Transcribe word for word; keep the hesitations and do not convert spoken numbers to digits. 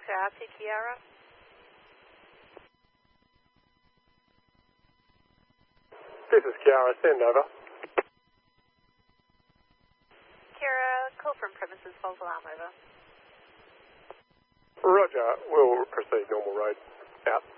Victor out to Kiara. This is Kiara, send over. Kiara, call from premises, false alarm over. Roger, we'll proceed normal road. Out.